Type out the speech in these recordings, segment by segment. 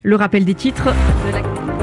Le rappel des titres de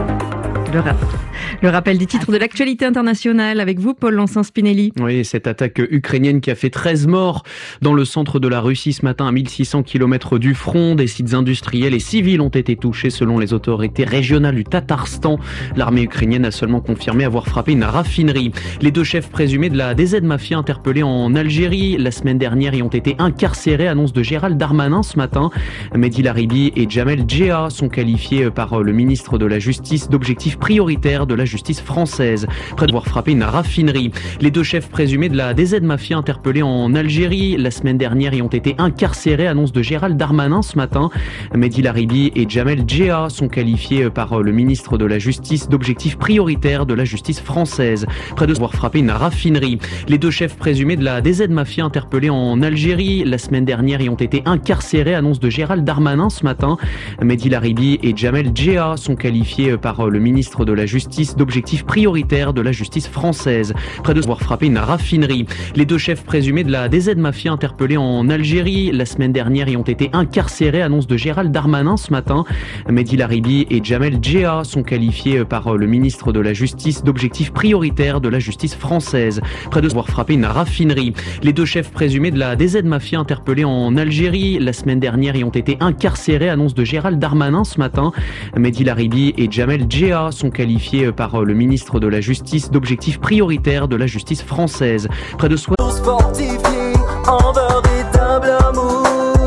le rappel des titres de l'actualité internationale avec vous, Paul Lancin-Spinelli. Oui, cette attaque ukrainienne qui a fait 13 morts dans le centre de la Russie ce matin à 1600 km du front. Des sites industriels et civils ont été touchés selon les autorités régionales du Tatarstan. L'armée ukrainienne a seulement confirmé avoir frappé une raffinerie. Les deux chefs présumés de la DZ Mafia interpellés en Algérie la semaine dernière y ont été incarcérés, annonce de Gérald Darmanin ce matin. Mehdi Laribi et Jamel Djea sont qualifiés par le ministre de la Justice d'objectifs prioritaires de la justice française, près d'avoir frappé une raffinerie. Les deux chefs présumés de la DZ Mafia interpellés en Algérie la semaine dernière y ont été incarcérés, annonce de Gérald Darmanin ce matin. Mehdi Laribi et Jamel Djea sont qualifiés par le ministre de la Justice d'objectifs prioritaires de la justice française, près d'avoir frappé une raffinerie. Les deux chefs présumés de la DZ Mafia interpellés en Algérie la semaine dernière y ont été incarcérés, annonce de Gérald Darmanin ce matin. Mehdi Laribi et Jamel Djea sont qualifiés par le ministre de la Justice d'objectifs prioritaires de la justice française, près d'avoir frappé une raffinerie. Les deux chefs présumés de la DZ Mafia interpellés en Algérie la semaine dernière y ont été incarcérés, annonce de Gérald Darmanin ce matin. Mehdi Laribi et Jamel Djea sont qualifiés par le ministre de la Justice d'objectifs prioritaires de la justice française, près d'avoir frappé une raffinerie. Les deux chefs présumés de la DZ Mafia interpellés en Algérie la semaine dernière y ont été incarcérés, annonce de Gérald Darmanin ce matin. Mehdi Laribi et Jamel Djea sont qualifiés par le ministre de la Justice d'objectifs prioritaires de la justice française, près de soi. Fortifié en véritable amour,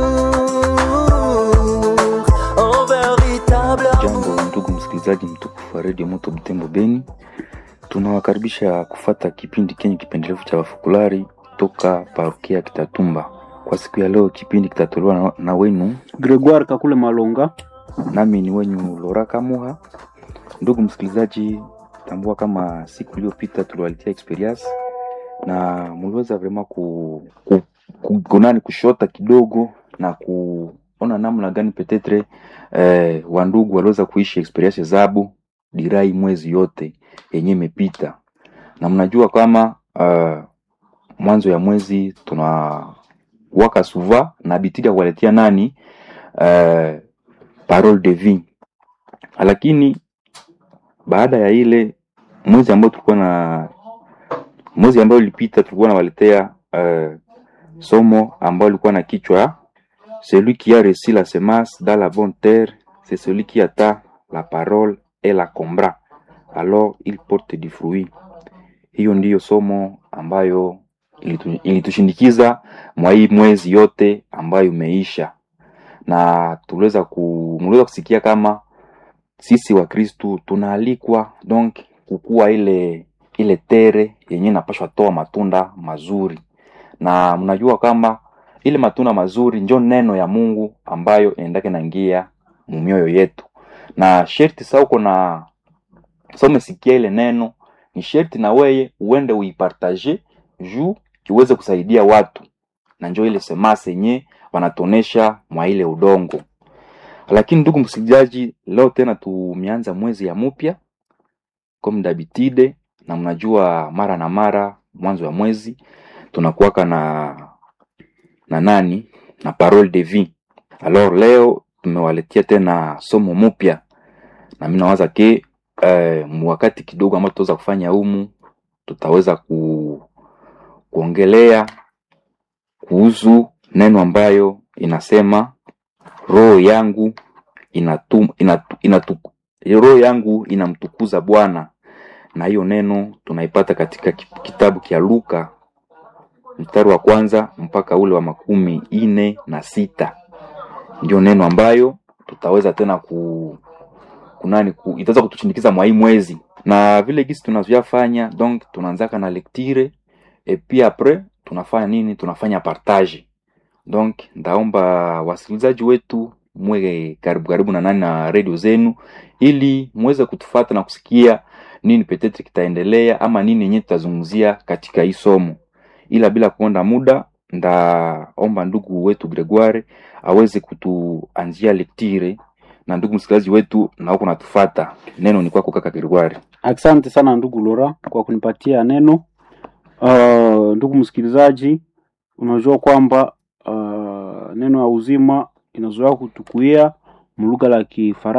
en véritable amour. Jambo ndugu msikilizaji mtukufu wa Radio Moto Butembo Beni, tunawakaribisha kufata kipindi kenye kipendelevu cha Wafukulari toka parokia Kitatumba. Kwa siku ya leo kipindi kitatolewa na wenu Gregoire Kakule Malonga, nami ni wenyu Lora Kamuha. Ndugu msikilizaji, tambua kama siku iliyopita tuliwaletea experience na mliweza vraiment kushota kidogo na kuona namna gani petetre wandugu waliweza kuishi experience zabo dirai mwezi yote yenye imepita. Na mnajua kama mwanzo ya mwezi tuna waka suva na bitidia kuwaletea nani parole de vie. Lakini baada ya ile mwezi ambao tulikuwa na mwezi ambao ulipita tulikuwa na waletea somo ambao lilikuwa na kichwa celui qui a reçu la semence dans la bonne terre, c'est celui qui attend la parole et la combra, alors il porte du fruit. Hiyo ndiyo somo ambayo ilitushindikiza mwa hii mwezi yote ambayo umeisha. Na mliweza kusikia kama sisi wa Kristo tunaalikwa donc kukua ile tere yenye inapaswa toa matunda mazuri. Na mnajua kama ile matunda mazuri ndio neno ya Mungu ambayo endake naingia mumioyo yetu. Na sherti sasa uko na umesikia ile neno, ni sherti na wewe uende uipartage juu kiweze kusaidia watu. Na njoo ile semase yenye wanatonesha mwa ile udongo. Lakini ndugu msikilizaji, leo tena tumeanza mwezi ya mpya comme d'habitude, na mnajua mara na mara mwanzo wa mwezi tunakuwaka na parole de vie. Alors leo tumewaletea tena somo mpya, na mimi nawaza ke wakati kidogo ambao tutaweza kufanya humu tutaweza kuongelea kuhusu neno ambayo inasema roho yangu roho yangu inamtukuza Bwana. Na hiyo neno tunaipata katika kitabu kia Luka mstari wa kwanza mpaka ule wa 46. Ndio neno ambayo tutaweza tena itaweza kutushindikiza mwa hii mwezi. Na vile gisi tunavyofanya, donc tunaanzaka na lecture et puis après tunafanya nini? Tunafanya partage. Donc ndaomba wasikilizaji wetu mwe karibu na radio zenu ili muweze kutufuata na kusikia nini petetre kitaendelea ama nini yenyewe tutazungumzia katika hii somo. Ila bila kuonda muda, ndaomba ndugu wetu Gregoire aweze kutuanzia lecture. Na ndugu msikilizaji wetu na huko natufuata, neno ni kwako kaka Gregoire. Asante sana ndugu Lora kwa kunipatia neno. Ndugu msikilizaji, unajua kwamba neno ya uzima inazoea kutukuia mlugha la Kifaransa